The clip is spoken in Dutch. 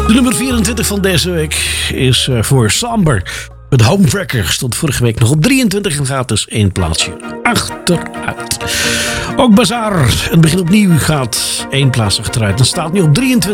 De nummer 24 van deze week is voor Samber. Het Homewrecker stond vorige week nog op 23 en gaat dus 1 plaatsje achteruit. Ook Bazaar, het begin opnieuw, gaat 1 plaats achteruit en staat nu op 23.